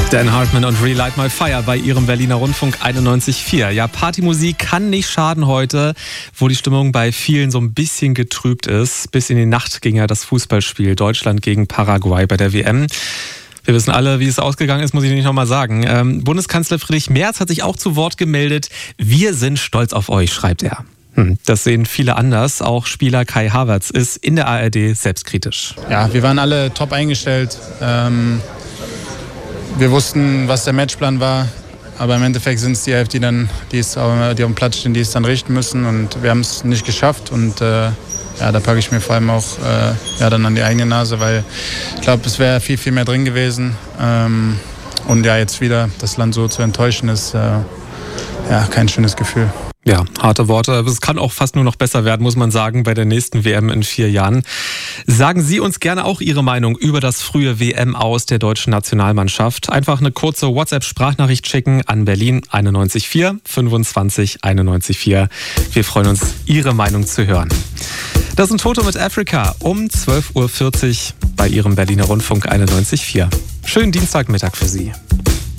Dan Hartman und Relight My Fire bei ihrem Berliner Rundfunk 91,4. Ja, Partymusik kann nicht schaden heute, wo die Stimmung bei vielen so ein bisschen getrübt ist. Bis in die Nacht ging ja das Fußballspiel Deutschland gegen Paraguay bei der WM. Wir wissen alle, wie es ausgegangen ist, muss ich nicht nochmal sagen. Bundeskanzler Friedrich Merz hat sich auch zu Wort gemeldet. Wir sind stolz auf euch, schreibt er. Das sehen viele anders. Auch Spieler Kai Havertz ist in der ARD selbstkritisch. Ja, wir waren alle top eingestellt. Wir wussten, was der Matchplan war, aber im Endeffekt sind es die Elf, die auf dem Platz stehen, die es dann richten müssen, und wir haben es nicht geschafft, und da packe ich mir vor allem auch dann an die eigene Nase, weil ich glaube, es wäre viel, viel mehr drin gewesen, und ja, jetzt wieder das Land so zu enttäuschen, ist kein schönes Gefühl. Ja, harte Worte. Es kann auch fast nur noch besser werden, muss man sagen, bei der nächsten WM in 4 Jahren. Sagen Sie uns gerne auch Ihre Meinung über das frühe WM-Aus der deutschen Nationalmannschaft. Einfach eine kurze WhatsApp-Sprachnachricht schicken an Berlin 91,4 25 91,4. Wir freuen uns, Ihre Meinung zu hören. Das sind Toto mit Africa um 12.40 Uhr bei Ihrem Berliner Rundfunk 91,4. Schönen Dienstagmittag für Sie.